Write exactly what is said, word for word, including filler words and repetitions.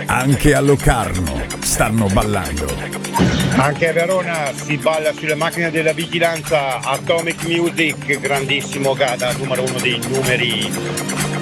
Anche a Locarno stanno ballando. Anche a Verona si balla sulle macchine della vigilanza. Atomic Music, grandissimo Gada, numero uno dei numeri